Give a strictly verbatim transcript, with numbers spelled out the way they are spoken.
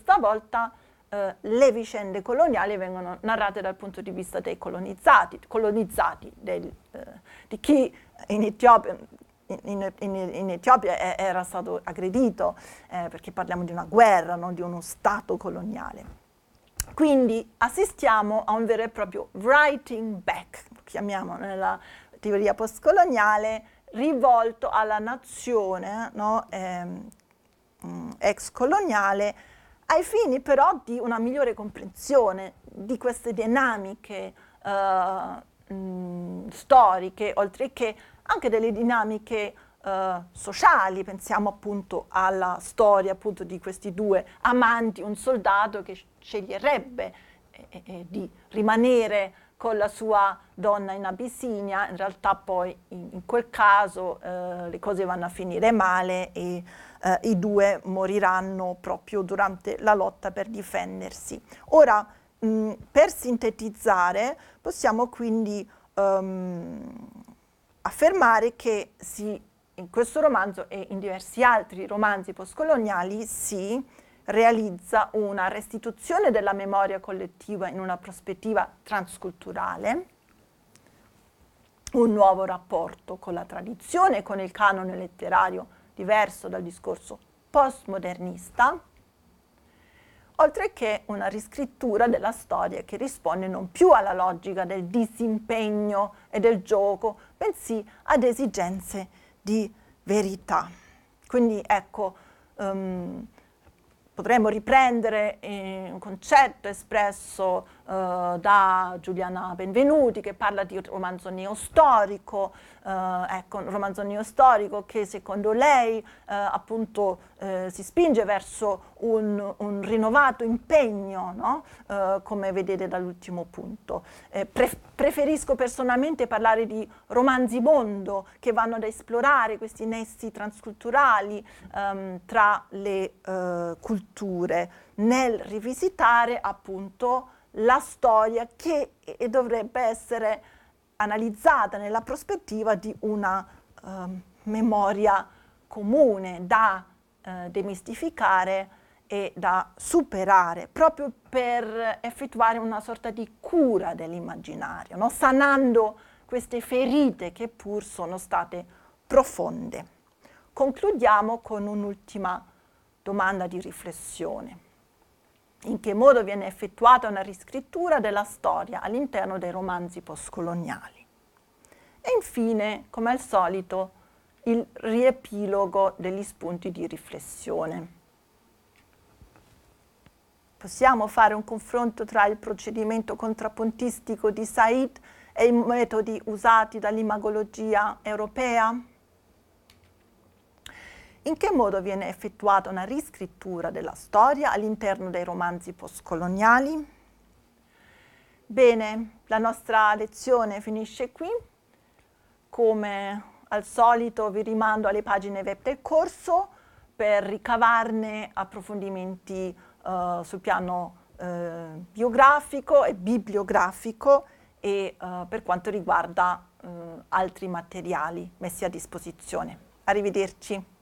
stavolta eh, le vicende coloniali vengono narrate dal punto di vista dei colonizzati, colonizzati del, eh, di chi in Etiopia, in, in, in Etiopia è, era stato aggredito, eh, perché parliamo di una guerra, non di uno stato coloniale. Quindi assistiamo a un vero e proprio writing back, lo chiamiamo nella teoria postcoloniale, rivolto alla nazione, no, ehm, ex coloniale, ai fini però di una migliore comprensione di queste dinamiche eh, mh, storiche, oltre che anche delle dinamiche eh, sociali. Pensiamo appunto alla storia appunto di questi due amanti, un soldato che sceglierebbe eh, eh, di rimanere con la sua donna in Abissinia, in realtà poi in, in quel caso eh, le cose vanno a finire male e eh, i due moriranno proprio durante la lotta per difendersi. Ora, mh, per sintetizzare, possiamo quindi um, affermare che si, in questo romanzo e in diversi altri romanzi postcoloniali si realizza una restituzione della memoria collettiva in una prospettiva transculturale, un nuovo rapporto con la tradizione e con il canone letterario diverso dal discorso postmodernista, oltre che una riscrittura della storia che risponde non più alla logica del disimpegno e del gioco, bensì ad esigenze di verità. Quindi ecco, um, potremmo riprendere eh, un concetto espresso eh, da Giuliana Benvenuti, che parla di un romanzo neostorico, eh, ecco, un romanzo neostorico che secondo lei eh, appunto eh, si spinge verso un, un rinnovato impegno, no? eh, come vedete dall'ultimo punto. Eh, pre preferisco personalmente parlare di romanzi mondo che vanno ad esplorare questi nessi transculturali ehm, tra le eh, culture, nel rivisitare appunto la storia che eh, dovrebbe essere analizzata nella prospettiva di una eh, memoria comune da eh, demistificare e da superare, proprio per effettuare una sorta di cura dell'immaginario, no? Sanando queste ferite che pur sono state profonde. Concludiamo con un'ultima domanda di riflessione. In che modo viene effettuata una riscrittura della storia all'interno dei romanzi postcoloniali? E infine, come al solito, il riepilogo degli spunti di riflessione. Possiamo fare un confronto tra il procedimento contrappuntistico di Said e i metodi usati dall'imagologia europea? In che modo viene effettuata una riscrittura della storia all'interno dei romanzi postcoloniali? Bene, la nostra lezione finisce qui. Come al solito vi rimando alle pagine web del corso per ricavarne approfondimenti Uh, sul piano uh, biografico e bibliografico e uh, per quanto riguarda uh, altri materiali messi a disposizione. Arrivederci.